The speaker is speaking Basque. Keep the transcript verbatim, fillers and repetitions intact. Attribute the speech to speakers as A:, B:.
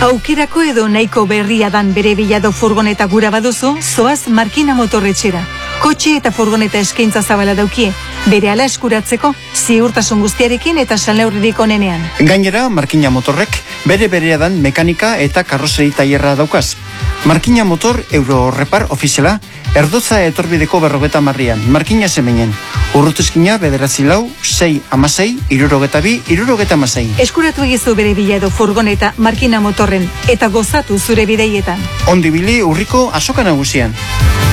A: Aukerako edo nahiko berria dan bere bilado furgoneta gura baduzu, zoaz Markina Motorretxera. Kotxe eta furgoneta eskaintza zabala daukie, bere ala eskuratzeko ziurtasun guztiarekin eta salneurririk onenean.
B: Gainera, Markina Motorrek bere berea dan mekanika eta karroseri tailerra daukaz. Markina Motor Eurorepar ofiziala, Erdotza etorbideko berrogeta marrian, Markina Zemenen. Urrutuzkina bederatzi lau, sei amasei, irurogeta bi, irurogeta amasei.
A: Eskuratu egizu bere bilado furgoneta Markina Motorren eta gozatu zure bideietan.
B: Ondibili urriko azoka nagusian.